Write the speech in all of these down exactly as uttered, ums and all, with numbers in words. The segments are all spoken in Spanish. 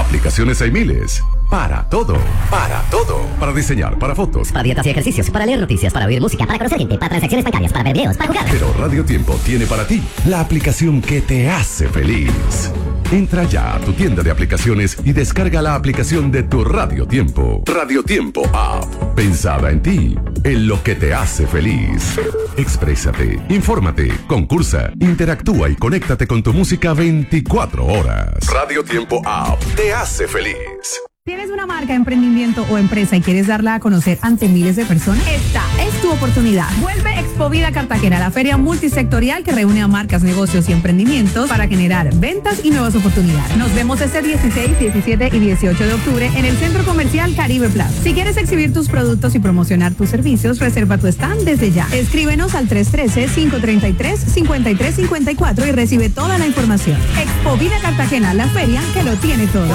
Aplicaciones hay miles. Para todo, para todo. Para diseñar, para fotos, para dietas y ejercicios, para leer noticias, para oír música, para conocer gente, para transacciones bancarias, para ver videos, para jugar. Pero Radio Tiempo tiene para ti la aplicación que te hace feliz. Entra ya a tu tienda de aplicaciones y descarga la aplicación de tu Radio Tiempo. Radio Tiempo App. Pensada en ti, en lo que te hace feliz. Exprésate, infórmate, concursa, interactúa y conéctate con tu música veinticuatro horas. Radio Tiempo App te hace feliz. ¿Tienes una marca, emprendimiento o empresa y quieres darla a conocer ante miles de personas? Esta es tu oportunidad. Vuelve Expovida Cartagena, la feria multisectorial que reúne a marcas, negocios y emprendimientos para generar ventas y nuevas oportunidades. Nos vemos este dieciséis, diecisiete y dieciocho de octubre en el Centro Comercial Caribe Plaza. Si quieres exhibir tus productos y promocionar tus servicios, reserva tu stand desde ya. Escríbenos al tres uno tres, cinco tres tres, cinco tres cinco cuatro y recibe toda la información. Expovida Cartagena, la feria que lo tiene todo.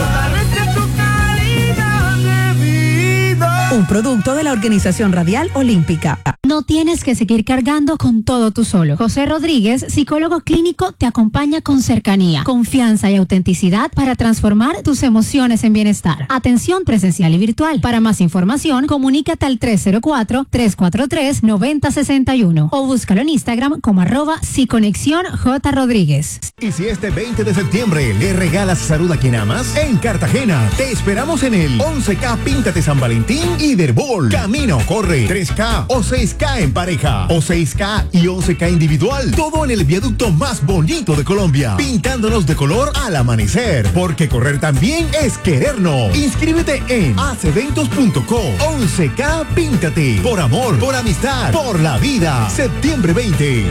Un producto de la Organización Radial Olímpica. No tienes que seguir cargando con todo tú solo. José Rodríguez, psicólogo clínico, te acompaña con cercanía, confianza y autenticidad para transformar tus emociones en bienestar. Atención presencial y virtual. Para más información, comunícate al tres cero cuatro, tres cuatro tres, nueve cero seis uno o búscalo en Instagram como arroba psiconexión J. Rodríguez. Y si este veinte de septiembre le regalas salud a quien amas, en Cartagena te esperamos en el once K Píntate San Valentín y Derbol. Camina o corre, tres K o seis K en pareja, o seis K y once K individual. Todo en el viaducto más bonito de Colombia, pintándonos de color al amanecer, porque correr también es querernos. Inscríbete en aceventos punto co. once K Píntate. Por amor, por amistad, por la vida. Septiembre veinte.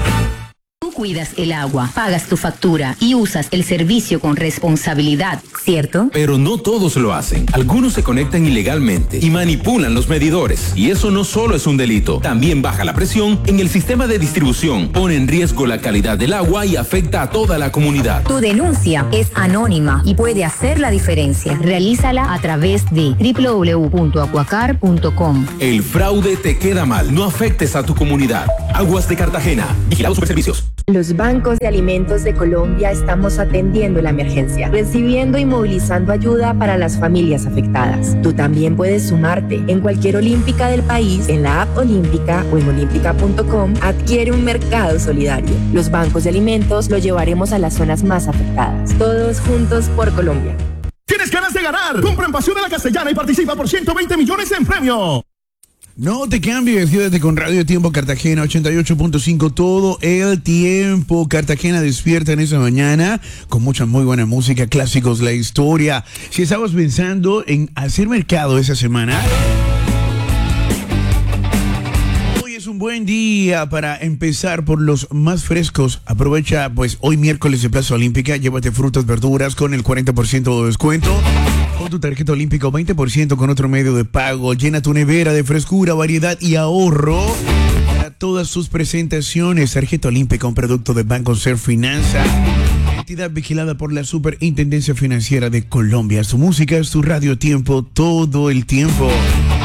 Tú cuidas el agua, pagas tu factura y usas el servicio con responsabilidad, ¿cierto? Pero no todos lo hacen. Algunos se conectan ilegalmente y manipulan los medidores. Y eso no solo es un delito, también baja la presión en el sistema de distribución, pone en riesgo la calidad del agua y afecta a toda la comunidad. Tu denuncia es anónima y puede hacer la diferencia. Realízala a través de doble u doble u doble u punto acuacar punto com. El fraude te queda mal. No afectes a tu comunidad. Aguas de Cartagena. Vigilados Superservicios. Los bancos de alimentos de Colombia estamos atendiendo la emergencia, recibiendo y movilizando ayuda para las familias afectadas. Tú también puedes sumarte. En cualquier olímpica del país, en la app Olímpica o en olímpica punto com, adquiere un mercado solidario. Los bancos de alimentos lo llevaremos a las zonas más afectadas. Todos juntos por Colombia. ¿Tienes ganas de ganar? Compra en Pasión de la Castellana y participa por ciento veinte millones en premio. No te cambies, quédate con Radio Tiempo Cartagena ochenta y ocho punto cinco todo el tiempo. Cartagena despierta en esa mañana con mucha muy buena música, clásicos, la historia. Si estabas pensando en hacer mercado esa semana, hoy es un buen día para empezar por los más frescos. Aprovecha pues hoy miércoles de Plaza Olímpica, llévate frutas, verduras con el cuarenta por ciento de descuento. Con tu tarjeta Olímpica veinte por ciento con otro medio de pago. Llena tu nevera de frescura, variedad y ahorro para todas sus presentaciones. Tarjeta Olímpica, un producto de Banco Ser Finanza, entidad vigilada por la Superintendencia Financiera de Colombia. Su música es tu Radio Tiempo todo el tiempo.